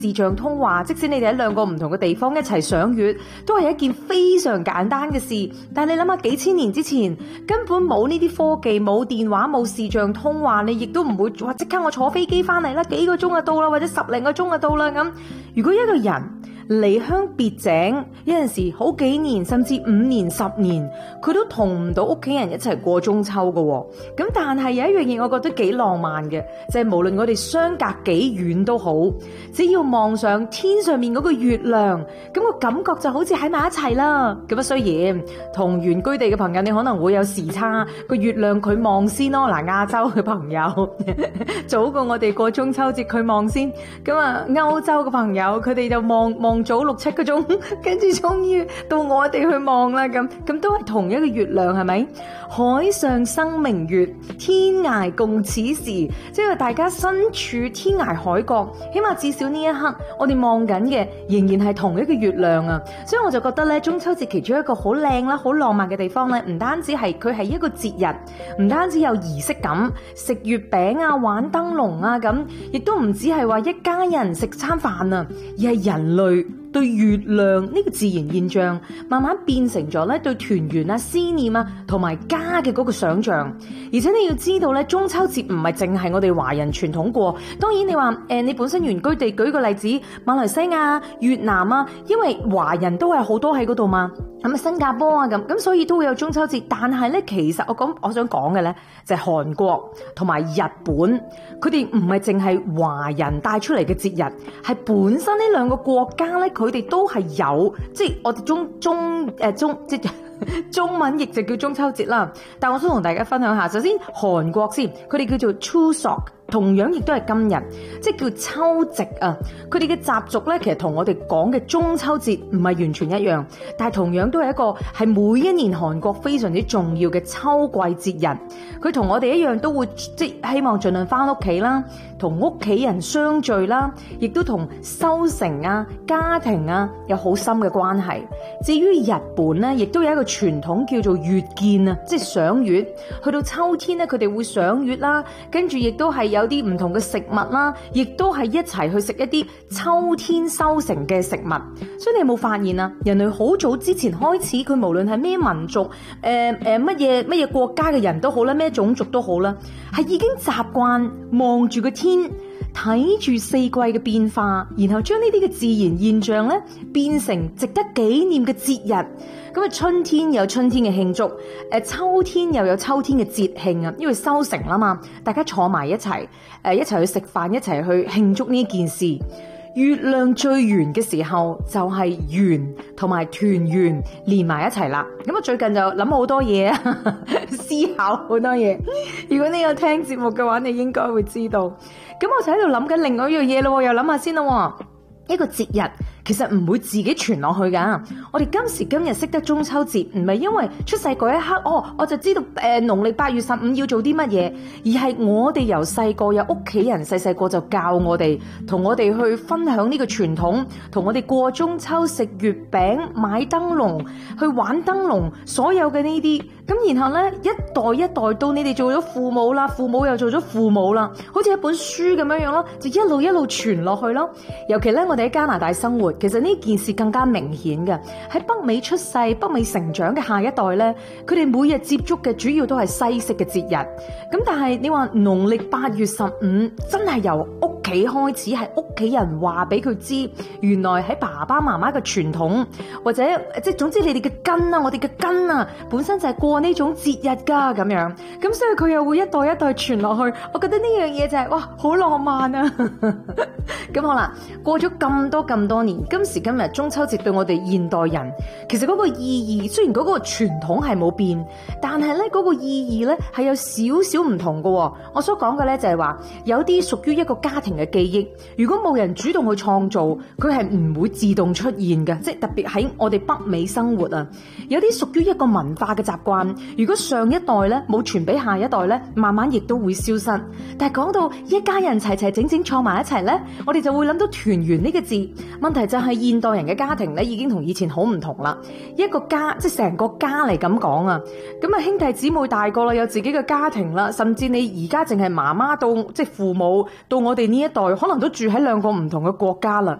視像通話，即使你哋喺兩個唔同嘅地方一齊賞月，都係一件非常簡單嘅事。但係你諗下，幾千年之前根本冇呢啲科技，冇電話，冇視像通話，你亦都唔會話即刻我坐飛機翻嚟啦，幾個鐘就到啦，或者10零個鐘就到啦咁。如果一個人離鄉別井，有陣時好幾年甚至5年10年，佢都同唔到屋企人一齊過中秋㗎喎。咁但係有一樣嘢我覺得幾浪漫嘅，就係無論我哋相隔幾遠都好，只要望上天上面嗰個月亮，咁個感覺就好似喺埋一齊啦。咁啊，雖然同原居地嘅朋友你可能會有時差，個月亮佢望先咯。嗱，亞洲嘅朋友早過我哋過中秋節，佢望先。咁啊，歐洲嘅朋友佢哋就望早6、7個鐘，跟住終於到我哋去望啦。咁都係同一個月亮，係咪？海上生明月，天涯共此時。即係大家身處天涯海角，起碼至少呢一刻，我哋望緊嘅仍然係同一個月亮啊！所以我就覺得咧，中秋節其中一個好靚啦、好浪漫嘅地方咧，唔單止係佢係一個節日，唔單止有儀式感，食月餅啊、玩燈籠啊咁，亦都唔止係話一家人食餐飯啊，而係人類對月亮呢個自然現象，慢慢變成咗咧對團圓啊、思念啊同埋家嘅嗰個想象。而且你要知道咧，中秋節唔係淨係我哋華人傳統過。當然你話你本身原居地，舉個例子，馬來西亞、越南啊，因為華人都係好多喺嗰度嘛。咁啊，新加坡啊咁，所以都會有中秋節。但係咧，其實我想講嘅咧，就係韓國同埋日本，佢哋唔係淨係華人帶出嚟嘅節日，係本身呢兩個國家咧，佢哋都係有，即係我哋中文譯就叫中秋節啦。但我想同大家分享下，首先韓國先，佢哋叫做 Chuseok，同樣亦都係今日，即係叫秋夕啊。佢哋嘅習俗咧，其實同我哋講嘅中秋節唔係完全一樣，但係同樣都係一個係每一年韓國非常之重要嘅秋季節日。佢同我哋一樣都會即係希望盡量翻屋企啦，同屋企人相聚啦，亦都同收成啊、家庭啊有好深嘅關係。至於日本咧，亦都有一個傳統叫做月見啊，即係賞月。去到秋天咧，佢哋會賞月啦，跟住亦都係有啲唔同嘅食物啦，亦都係一齊去食一啲秋天收成嘅食物。所以你有冇發現啊？人類好早之前開始，佢無論係咩民族，乜嘢國家嘅人都好啦，咩種族都好啦，係已經習慣望住個天，睇住四季嘅變化，然後將呢啲嘅自然現象咧變成值得紀念嘅節日。咁啊，春天有春天嘅慶祝，秋天又有秋天嘅節慶啊，因為收成啦嘛，大家坐埋一齊，一齊去食飯，一齊去慶祝呢件事。月亮最圓嘅時候就係圓同埋團圓連埋一齊啦。咁我最近就諗好多嘢啊，思考好多嘢。如果你有聽節目嘅話，你應該會知道。咁我就喺度諗緊另外一樣嘢咯，又諗下先咯。一個節日其實唔會自己傳落去噶。我哋今時今日識得中秋節，唔係因為出世嗰一刻，我就知道農曆8月15要做啲乜嘢，而係我哋由細個有屋企人細個就教我哋，同我哋去分享呢個傳統，同我哋過中秋食月餅、買燈籠、去玩燈籠，所有嘅呢啲。咁然後咧，一代一代到你哋做咗父母啦，父母又做咗父母啦，好似一本書咁樣咯，就一路一路傳落去咯。尤其咧，我哋喺加拿大生活，其實呢件事更加明顯嘅。喺北美出世、北美成長嘅下一代咧，佢哋每日接觸嘅主要都係西式嘅節日。咁但係你話農曆8月15真係由屋企開始，係屋企人話俾佢知，原來喺爸爸媽媽嘅傳統，或者即係總之你哋嘅根啊，我哋嘅根啊，本身就係過呢種節日噶咁樣。咁所以佢又會一代一代傳落去。我覺得呢樣嘢就係哇，好浪漫啊！咁好啦，過咗咁多年，今時今日中秋節對我哋現代人，其實嗰個意義雖然嗰個傳統係冇變，但係咧嗰個意義咧係有少少唔同嘅。我所講嘅咧就係話，有啲屬於一個家庭嘅記憶，如果冇人主動去創造，佢係唔會自動出現嘅。即係特別喺我哋北美生活啊，有啲屬於一個文化嘅習慣。 慣，如果上一代咧冇傳俾下一代咧，慢慢亦都會消失。但係講到一家人齊齊整整坐埋一齊咧，我哋就會諗到團圓呢個字。問題就係現代人嘅家庭咧已經同以前好唔同啦。一個家即係成個家嚟咁講啊，咁啊兄弟姊妹大個啦，有自己嘅家庭啦，甚至你而家淨係媽媽到即係父母到我哋呢一代，可能都住喺兩個唔同嘅國家啦。